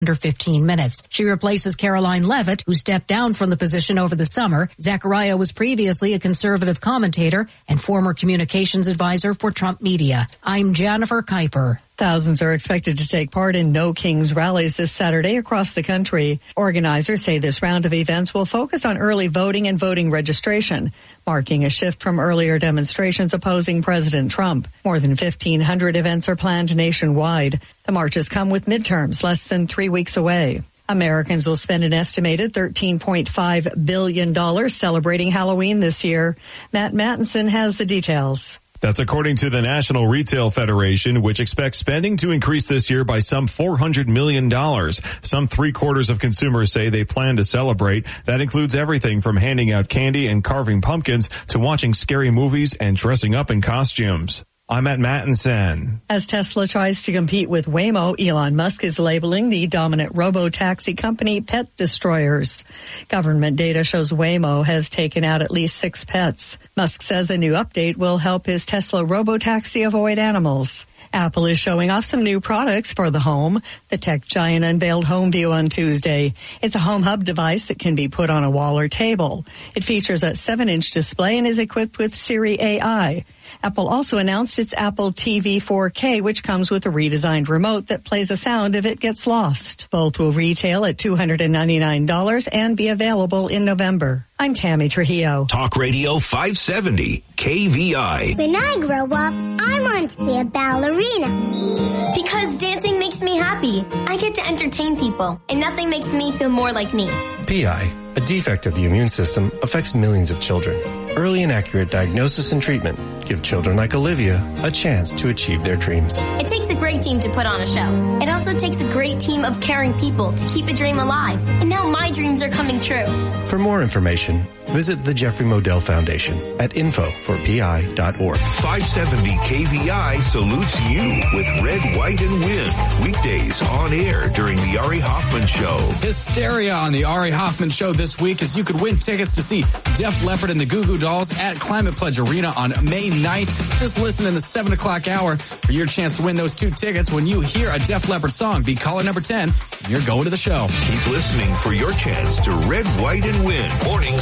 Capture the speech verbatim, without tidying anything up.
under fifteen minutes. She replaces Caroline Levitt, who stepped down from the position over the summer. Zachariah was previously a conservative commentator and former communications advisor for Trump Media. I'm Jennifer Kuiper. Thousands are expected to take part in No Kings rallies this Saturday across the country. Organizers say this round of events will focus on early voting and voting registration, marking a shift from earlier demonstrations opposing President Trump. More than fifteen hundred events are planned nationwide. The marches come with midterms less than three weeks away. Americans will spend an estimated thirteen point five billion dollars celebrating Halloween this year. Matt Mattinson has the details. That's according to the National Retail Federation, which expects spending to increase this year by some four hundred million dollars. Some three quarters of consumers say they plan to celebrate. That includes everything from handing out candy and carving pumpkins to watching scary movies and dressing up in costumes. I'm at Mattinson. As Tesla tries to compete with Waymo, Elon Musk is labeling the dominant robo-taxi company pet destroyers. Government data shows Waymo has taken out at least six pets. Musk says a new update will help his Tesla robo-taxi avoid animals. Apple is showing off some new products for the home. The tech giant unveiled HomeView on Tuesday. It's a home hub device that can be put on a wall or table. It features a seven inch display and is equipped with Siri A I. Apple also announced its Apple T V four K, which comes with a redesigned remote that plays a sound if it gets lost. Both will retail at two hundred ninety-nine dollars and be available in November. I'm Tammy Trujillo. Talk Radio five seventy, K V I. When I grow up, I want to be a ballerina. Because dancing makes me happy. I get to entertain people, and nothing makes me feel more like me. P I, a defect of the immune system, affects millions of children. Early and accurate diagnosis and treatment give children like Olivia a chance to achieve their dreams. It takes a great team to put on a show. It also takes a great team of caring people to keep a dream alive. And now my dreams are coming true. For more information, visit the Jeffrey Modell Foundation at info for P I dot org. five seventy K V I salutes you with Red, White, and Win. Weekdays on air during the Ari Hoffman Show. Hysteria on the Ari Hoffman Show this week as you could win tickets to see Def Leppard and the Goo Goo Dolls at Climate Pledge Arena on May ninth. Just listen in the seven o'clock hour for your chance to win those two tickets. When you hear a Def Leppard song, be caller number ten, and you're going to the show. Keep listening for your chance to Red, White, and Win. Mornings